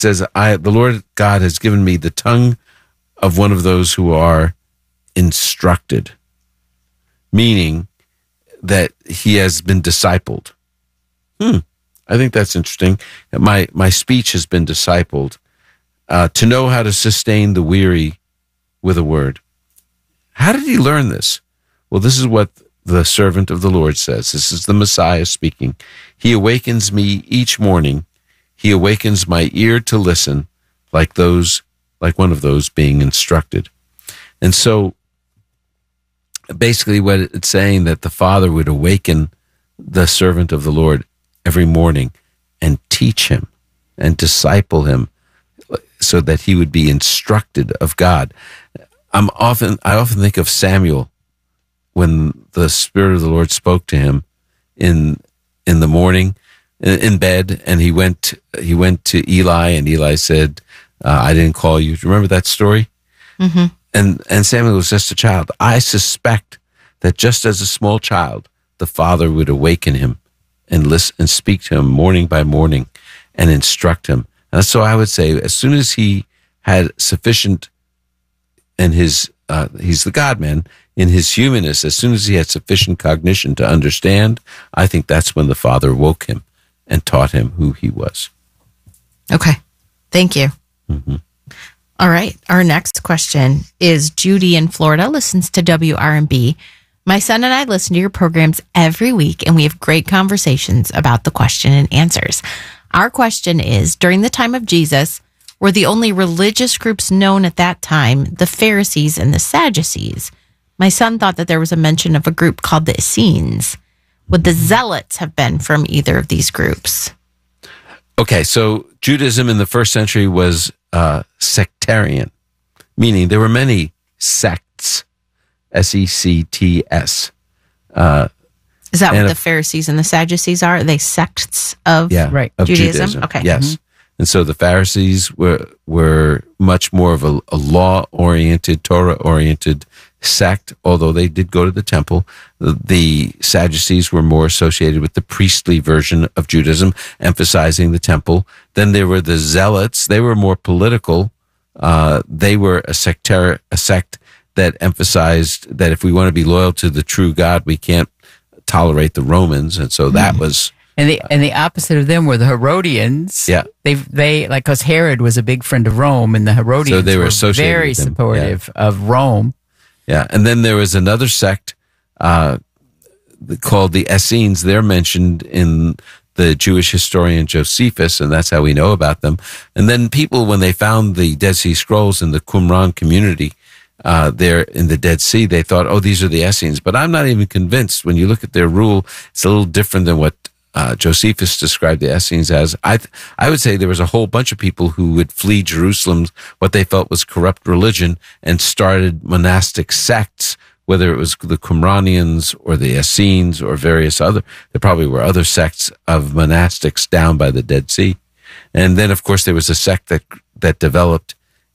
says, the Lord God has given me the tongue of one of those who are instructed, meaning that he has been discipled. I think that's interesting. My speech has been discipled to know how to sustain the weary with a word. How did he learn this? Well, this is what the servant of the Lord says. This is the Messiah speaking. He awakens me each morning. He awakens my ear to listen, like one of those being instructed. And so basically what it's saying, that the Father would awaken the servant of the Lord every morning and teach him and disciple him so that he would be instructed of God. I often think of Samuel when the Spirit of the Lord spoke to him in the morning in bed, and he went to Eli, and Eli said, I didn't call you. Do you remember that story? Mm-hmm. And Samuel was just a child. I suspect that just as a small child, the Father would awaken him and listen and speak to him morning by morning and instruct him. And so I would say, as soon as he had sufficient, and he's the God-man, in his humanness, as soon as he had sufficient cognition to understand, I think that's when the Father woke him and taught him who he was. Okay. Thank you. Mm-hmm. All right. Our next question is Judy in Florida, listens to WRMB. My son and I listen to your programs every week, and we have great conversations about the question and answers. Our question is, during the time of Jesus, were the only religious groups known at that time the Pharisees and the Sadducees? My son thought that there was a mention of a group called the Essenes. Would the Zealots have been from either of these groups? Okay, so Judaism in the first century was sectarian, meaning there were many sects, S-E-C-T-S. Is that what the Pharisees and the Sadducees are? Are they sects of Judaism? Okay. Yes. Mm-hmm. And so the Pharisees were much more of a law-oriented, Torah-oriented sect, although they did go to the temple. The Sadducees were more associated with the priestly version of Judaism, emphasizing the temple. Then there were the Zealots. They were more political. They were a sect that emphasized that if we want to be loyal to the true God, we can't tolerate the Romans. And so that was... And the opposite of them were the Herodians. Yeah. They like, because Herod was a big friend of Rome, and the Herodians so they were very supportive of Rome. Yeah. And then there was another sect called the Essenes. They're mentioned in the Jewish historian Josephus, and that's how we know about them. And then people, when they found the Dead Sea Scrolls in the Qumran community there in the Dead Sea, they thought, oh, these are the Essenes. But I'm not even convinced. When you look at their rule, it's a little different than what Josephus described the Essenes as. I would say there was a whole bunch of people who would flee Jerusalem, what they felt was corrupt religion, and started monastic sects, whether it was the Qumranians or the Essenes or various other. There probably were other sects of monastics down by the Dead Sea. And then, of course, there was a sect that developed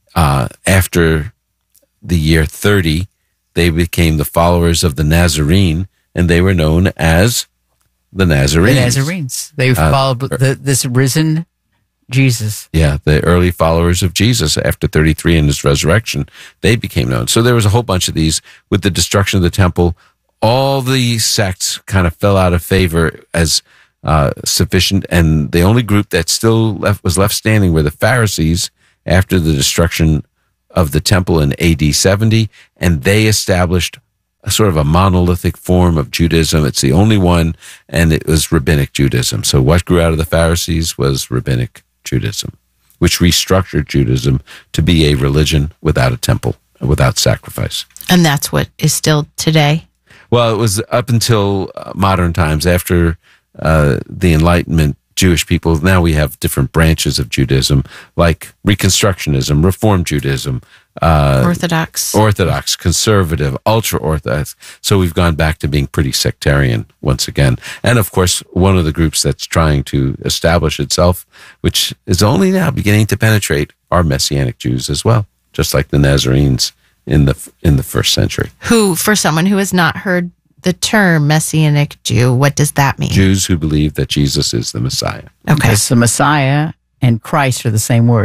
after the year 30. They became the followers of the Nazarene, and they were known as the Nazarenes. The Nazarenes. They followed this risen Jesus. Yeah, the early followers of Jesus after 33 and his resurrection, they became known. So there was a whole bunch of these. With the destruction of the temple, all the sects kind of fell out of favor as sufficient, and the only group that still was left standing were the Pharisees after the destruction of the temple in AD 70, and they established a sort of a monolithic form of Judaism. It's the only one, and it was Rabbinic Judaism. So what grew out of the Pharisees was Rabbinic Judaism, which restructured Judaism to be a religion without a temple, without sacrifice. And that's what is still today? Well, it was up until modern times. After the Enlightenment, Jewish people, now we have different branches of Judaism, like Reconstructionism, Reform Judaism, Orthodox, conservative, ultra-Orthodox. So we've gone back to being pretty sectarian once again. And of course, one of the groups that's trying to establish itself, which is only now beginning to penetrate, are Messianic Jews as well, just like the Nazarenes in the first century. Who, for someone who has not heard the term Messianic Jew, what does that mean? Jews who believe that Jesus is the Messiah. Okay. It's the Messiah, and Christ are the same word.